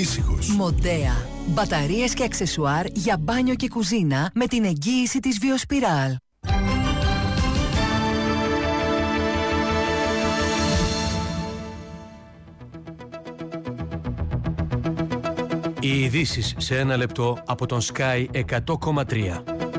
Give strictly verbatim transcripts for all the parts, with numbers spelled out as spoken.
ήσυχος. Μοντέα. Μπαταρίες και αξεσουάρ για μπάνιο και κουζίνα με την εγγύηση της Βιοσπιράλ. Οι ειδήσεις σε ένα λεπτό από τον Sky εκατό κόμμα τρία.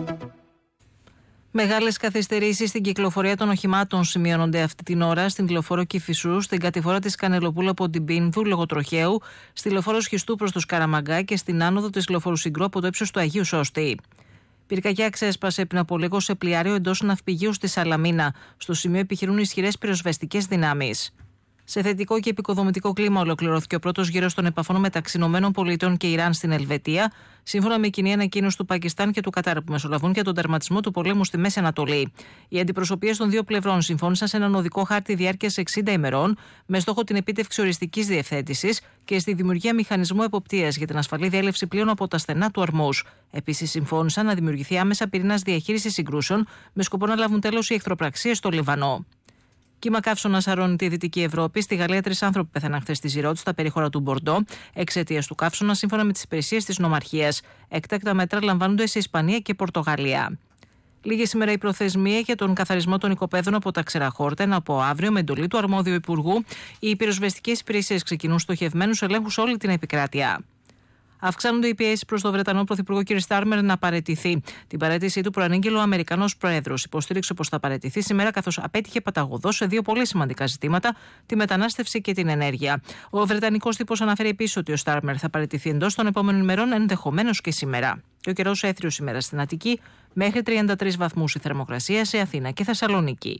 Μεγάλες καθυστερήσεις στην κυκλοφορία των οχημάτων σημειώνονται αυτή την ώρα στην λεωφόρο Κηφισού, στην κατηφόρα της Κανελοπούλου από την Πίνδου λόγω τροχαίου, στη λεωφόρο Σχιστού προς το Σκαραμαγκά και στην άνοδο της λεωφόρου Συγκρού από το ύψος του Αγίου Σώστη. Πυρκαγιά ξέσπασε πριν από λίγο σε πλοιάριο εντός ναυπηγείου στη Σαλαμίνα. Στο σημείο επιχειρούν ισχυρές πυροσβεστικές δυνάμεις. Σε θετικό και επικοδομητικό κλίμα ολοκληρώθηκε ο πρώτος γύρος των επαφών μεταξύ ΗΠΑ και Ιράν στην Ελβετία, σύμφωνα με κοινή ανακοίνωση του Πακιστάν και του Κατάρ που μεσολαβούν για τον τερματισμό του πολέμου στη Μέση Ανατολή. Οι αντιπροσωπείες των δύο πλευρών συμφώνησαν σε έναν οδικό χάρτη διάρκειας εξήντα ημερών, με στόχο την επίτευξη οριστικής διευθέτησης και στη δημιουργία μηχανισμού εποπτείας για την ασφαλή διέλευση πλοίων από τα στενά του Ορμούζ. Επίσης, συμφώνησαν να δημιουργηθεί άμεσα πυρήνας διαχείρισης συγκρούσεων, με σκοπό να λάβουν τέλος οι εχθροπραξίες στο Λιβανό. Κύμα καύσωνα σαρώνει τη Δυτική Ευρώπη. Στη Γαλλία, τρεις άνθρωποι πέθαναν χθες στη Ζηρότ, στα περίχωρα του Μπορντό, εξαιτίας του καύσωνα, σύμφωνα με τις υπηρεσίες της νομαρχίας. Έκτακτα μέτρα λαμβάνονται σε Ισπανία και Πορτογαλία. Λίγη σήμερα η προθεσμία για τον καθαρισμό των οικοπαίδων από τα ξερά χόρτα, ενώ από αύριο, με εντολή του αρμόδιου Υπουργού, οι πυροσβεστικές υπηρεσίες ξεκινούν στοχευμένους ελέγχους σε όλη την επικράτεια. Αυξάνονται οι πιέσεις προς τον Βρετανό Πρωθυπουργό κ. Στάρμερ να παραιτηθεί. Την παραίτησή του προανήγγειλε ο Αμερικανός Πρόεδρος. Υποστήριξε πως θα παραιτηθεί σήμερα, καθώς απέτυχε παταγωδώς σε δύο πολύ σημαντικά ζητήματα, τη μετανάστευση και την ενέργεια. Ο Βρετανικός τύπος αναφέρει επίσης ότι ο Στάρμερ θα παραιτηθεί εντός των επόμενων ημερών, ενδεχομένως και σήμερα. Και ο καιρός έθριος σήμερα στην Αττική, μέχρι τριάντα τρεις βαθμούς η θερμοκρασία σε Αθήνα και Θεσσαλονίκη.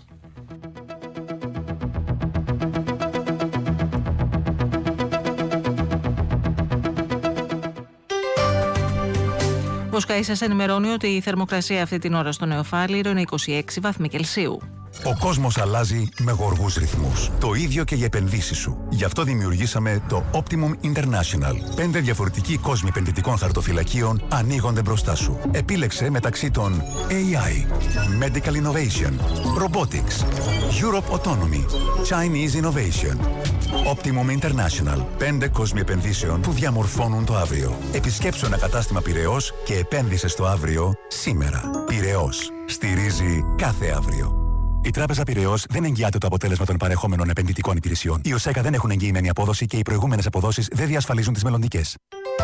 Ο Sky σας ενημερώνει ότι η θερμοκρασία αυτή την ώρα στο Νεοφάλιρο είναι είκοσι έξι βαθμοί Κελσίου. Ο κόσμος αλλάζει με γοργούς ρυθμούς. Το ίδιο και οι επενδύσεις σου. Γι' αυτό δημιουργήσαμε το Optimum International. Πέντε διαφορετικοί κόσμοι επενδυτικών χαρτοφυλακίων ανοίγονται μπροστά σου. Επίλεξε μεταξύ των έι άι, Medical Innovation, Robotics, Europe Autonomy, Chinese Innovation. Optimum International. Πέντε κόσμοι επενδύσεων που διαμορφώνουν το αύριο. Επισκέψου ένα κατάστημα Πειραιώς και επένδυσε στο αύριο σήμερα. Πειραιώς. Στηρίζει κάθε αύριο. Η Τράπεζα Πειραιώς δεν εγγυάται το αποτέλεσμα των παρεχόμενων επενδυτικών υπηρεσιών. Οι ΟΣΕΚΑ δεν έχουν εγγυημένη απόδοση και οι προηγούμενες αποδόσεις δεν διασφαλίζουν τις μελλοντικές.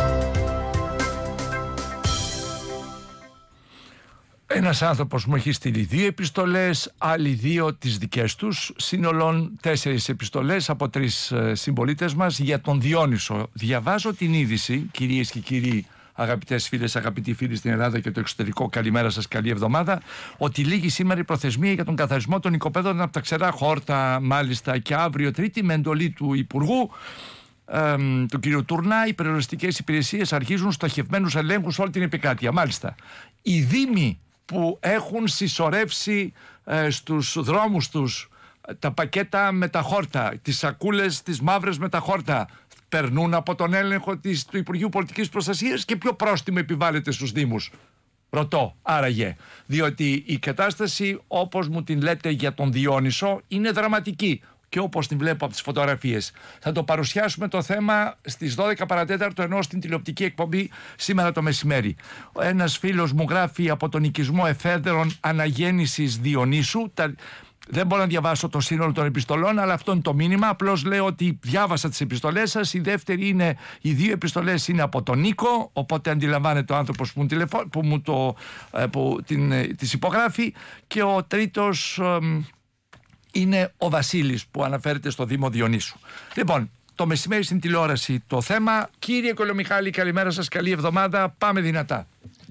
Ένας άνθρωπος μου έχει στείλει δύο επιστολές, άλλοι δύο τις δικές τους, σύνολον τέσσερις επιστολές από τρεις συμπολίτες μας για τον Διόνυσο. Διαβάζω την είδηση, κυρίες και κύριοι, αγαπητές φίλες, αγαπητοί φίλοι στην Ελλάδα και το εξωτερικό, καλημέρα σας, καλή εβδομάδα, ότι λήγει σήμερα η προθεσμία για τον καθαρισμό των οικοπαίδων από τα ξερά χόρτα, μάλιστα, και αύριο Τρίτη, με εντολή του Υπουργού, ε, του κ. Τουρνά, οι περιοριστικές υπηρεσίες αρχίζουν στοχευμένους ελέγχους σε όλη την επικράτεια. Μάλιστα, οι δήμοι που έχουν συσσωρεύσει ε, στους δρόμους τους τα πακέτα με τα χόρτα, τις σακούλες, τις μαύρες με τα χόρτα, περνούν από τον έλεγχο της, του Υπουργείου Πολιτικής Προστασίας, και ποιο πρόστιμο επιβάλλεται στους Δήμους? Ρωτώ, άραγε. Διότι η κατάσταση, όπως μου την λέτε για τον Διόνυσο, είναι δραματική. Και όπως την βλέπω από τις φωτογραφίες. Θα το παρουσιάσουμε το θέμα στις δώδεκα παρατέταρτο, ενώ στην τηλεοπτική εκπομπή σήμερα το μεσημέρι. Ένας φίλος μου γράφει από τον οικισμό Εφέδρων αναγέννησης Διονύσου. Τα... Δεν μπορώ να διαβάσω το σύνολο των επιστολών, αλλά αυτό είναι το μήνυμα. Απλώς λέω ότι διάβασα τις επιστολές σας. Η δεύτερη είναι, οι δύο επιστολές είναι από τον Νίκο, οπότε αντιλαμβάνεται ο άνθρωπος που μου, τηλεφω... που μου το, που την... τις υπογράφει. Και ο τρίτος είναι ο Βασίλης, που αναφέρεται στο Δήμο Διονύσου. Λοιπόν, το μεσημέρι στην τηλεόραση το θέμα. Κύριε Κολομιχάλη, καλημέρα σας, καλή εβδομάδα. Πάμε δυνατά.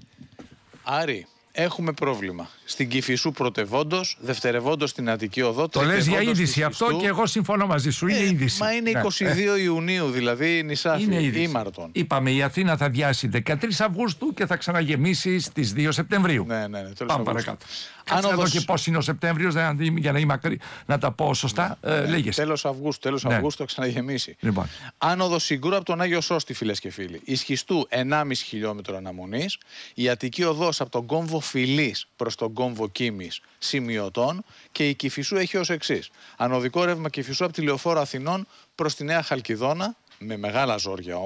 Άρη, έχουμε πρόβλημα. Στην Κηφισού πρωτευόντως, δευτερευόντως στην Αττική Οδό. Το λες για είδηση αυτό, και εγώ συμφωνώ μαζί σου. Είναι ε, είδηση. Μα είναι είκοσι δύο ναι. Ιουνίου, δηλαδή νησάφι, ήμαρτον. Είπαμε, η Αθήνα θα διάσει δεκατρείς Αυγούστου και θα ξαναγεμίσει στις δύο Σεπτεμβρίου. Ναι, ναι, ναι. Πάμε παρακάτω. Κάτσε να δω και πώς είναι ο Σεπτέμβριος, για να είμαι ακρι... να τα πω σωστά. Ναι, ε, ναι. Λέγεσαι. Τέλος Αυγούστου, τέλος ναι. Αυγούστου θα ξαναγεμίσει. Λοιπόν. Άνοδο Συγκρού από τον Άγιο Σώστη, φίλες και φίλοι. Ισχυστού ενάμιση χιλιόμετρο αναμονής. Η Αττική Οδός από τον κόμβο Φιλής προς τον κόμβο Κίμης σημειωτών. Και η Κηφισού έχει ως εξής. Ανωδικό ρεύμα Κηφισού από τη Λεωφόρο Αθηνών προς τη Νέα Χαλκιδόνα, με μεγάλα ζόρια